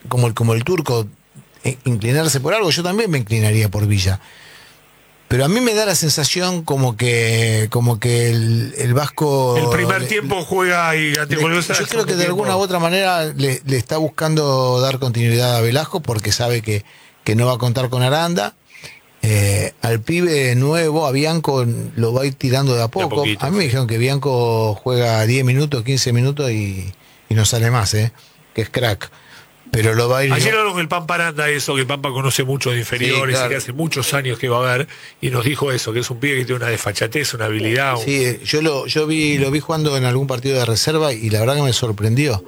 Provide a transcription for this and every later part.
como el turco, inclinarse por algo, yo también me inclinaría por Villa. Pero a mí me da la sensación como que el Vasco... El primer tiempo juega y yo creo que de alguna u otra manera le está buscando dar continuidad a Velasco porque sabe que no va a contar con Aranda. Al pibe nuevo, a Bianco, lo va a ir tirando de a poco. Poquito, a mí me dijeron que Bianco juega 10 minutos, 15 minutos y no sale más, que es crack. Pero lo va a ir... Ayer habló con el Pampa Aranda eso, que el Pampa conoce mucho de inferiores, sí, claro, y que hace muchos años que va a ver, y nos dijo eso, que es un pibe que tiene una desfachatez, una habilidad. Sí, yo lo vi jugando en algún partido de reserva y la verdad que me sorprendió.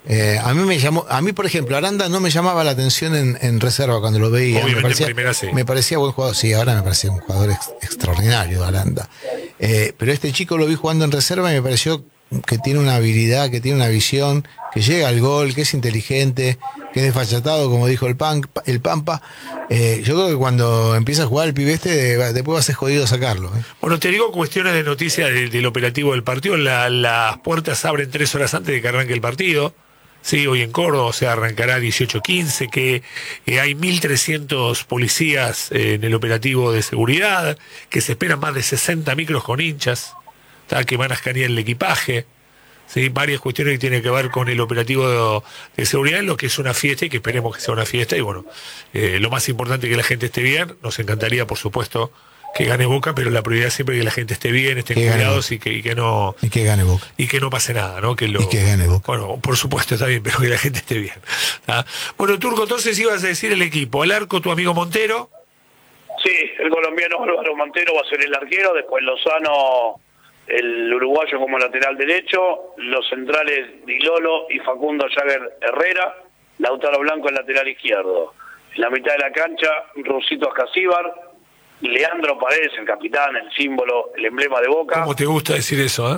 A mí por ejemplo, Aranda no me llamaba la atención en reserva cuando lo veía. Obviamente en primera sí. Me parecía buen jugador, sí, ahora me parecía un jugador extraordinario Aranda. Pero este chico lo vi jugando en reserva y me pareció que tiene una habilidad, que tiene una visión, que llega al gol, que es inteligente, que es desfachatado, como dijo el Pampa. Yo creo que cuando empieza a jugar el pibe después va a ser jodido sacarlo. Bueno, te digo cuestiones de noticias del operativo del partido. Las puertas abren 3 horas antes de que arranque el partido. Sí, hoy en Córdoba, o sea, arrancará 18:15, que hay 1.300 policías en el operativo de seguridad, que se esperan más de 60 micros con hinchas, que van a escanear el equipaje. ¿Sí? Varias cuestiones que tienen que ver con el operativo de seguridad en lo que es una fiesta y que esperemos que sea una fiesta. Y bueno, lo más importante es que la gente esté bien. Nos encantaría, por supuesto, que gane Boca, pero la prioridad siempre es que la gente esté bien, estén cuidados y que no... Y que gane Boca. Y que no pase nada, ¿no? Y que gane Boca. Bueno, por supuesto, está bien, pero que la gente esté bien. ¿Ah? Bueno, Turco, entonces ibas a decir el equipo. Al arco, tu amigo Montero. Sí, el colombiano Álvaro Montero va a ser el arquero, después Lozano, el uruguayo como lateral derecho, los centrales Dilolo y Facundo Jagger Herrera, Lautaro Blanco el lateral izquierdo. En la mitad de la cancha, Rusito Ascasíbar, Leandro Paredes, el capitán, el símbolo, el emblema de Boca. ¿Cómo te gusta decir eso,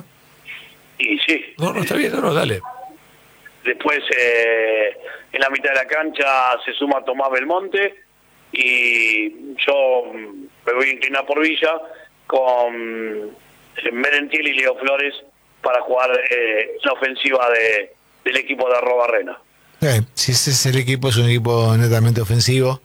Y sí. No, está bien, no, dale. Después, en la mitad de la cancha se suma Tomás Belmonte y yo me voy a inclinar por Villa con Merentiel y Leo Flores para jugar la ofensiva del equipo de Arrobarrena. Si ese es el equipo, es un equipo netamente ofensivo.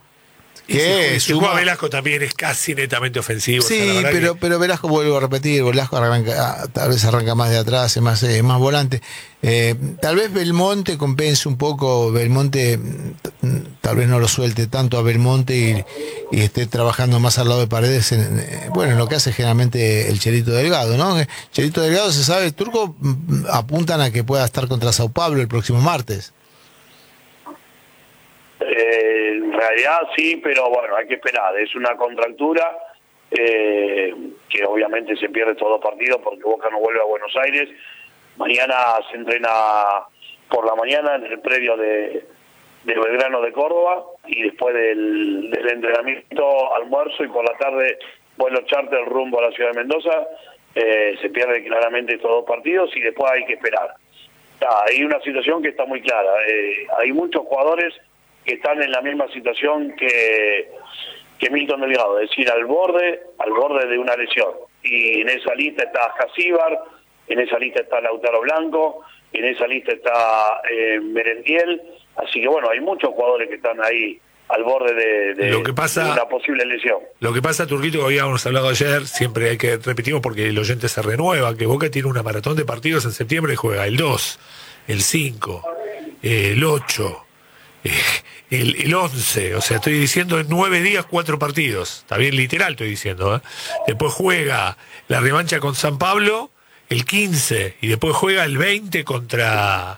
Si juega Velasco también es casi netamente ofensivo. Sí, o sea, pero Velasco, vuelvo a repetir, Velasco tal vez arranca más de atrás, es más volante. Tal vez Belmonte compense un poco, Belmonte tal vez no lo suelte tanto a Belmonte y esté trabajando más al lado de Paredes en lo que hace generalmente el Chelito Delgado, ¿no? Chelito Delgado, se sabe, Turco, apuntan a que pueda estar contra Sao Paulo el próximo martes. En realidad sí, pero bueno, hay que esperar. Es una contractura que obviamente se pierde todos los partidos porque Boca no vuelve a Buenos Aires. Mañana se entrena por la mañana en el predio de Belgrano de Córdoba y después del entrenamiento, almuerzo y por la tarde vuelo charter rumbo a la ciudad de Mendoza. Se pierde claramente todos los partidos y después hay que esperar. Hay una situación que está muy clara. Hay muchos jugadores que están en la misma situación que Milton Delgado, es decir, al borde de una lesión. Y en esa lista está Ascasíbar, en esa lista está Lautaro Blanco, en esa lista está Merentiel. Así que bueno, hay muchos jugadores que están ahí al borde de una posible lesión. Lo que pasa, Turquito, que habíamos hablado ayer, siempre hay que repetimos porque el oyente se renueva, que Boca tiene una maratón de partidos en septiembre y juega el 2, el 5, el 8... el 11, o sea, estoy diciendo en 9 días 4 partidos, está bien literal estoy diciendo, Después juega la revancha con San Pablo el 15 y después juega el 20 contra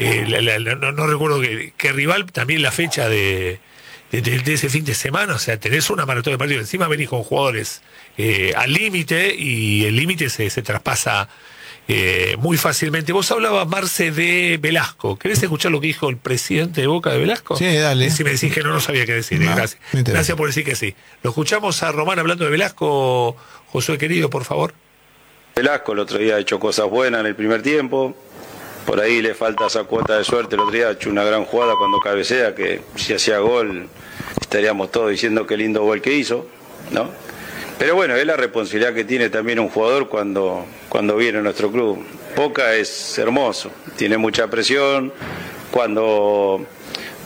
no recuerdo qué rival, también la fecha de ese fin de semana. O sea, tenés una maratón de partidos, encima venís con jugadores al límite y el límite se traspasa muy fácilmente. Vos hablabas, Marce, de Velasco. ¿Querés escuchar lo que dijo el presidente de Boca de Velasco? Sí, dale. Si me decís que no sabía qué decir. Gracias. Gracias por decir que sí. Lo escuchamos a Román hablando de Velasco. Josué, querido, por favor. Velasco el otro día ha hecho cosas buenas en el primer tiempo. Por ahí le falta esa cuota de suerte. El otro día ha hecho una gran jugada cuando cabecea, que si hacía gol estaríamos todos diciendo qué lindo gol que hizo, ¿no? Pero bueno, es la responsabilidad que tiene también un jugador cuando viene a nuestro club. Boca es hermoso, tiene mucha presión, cuando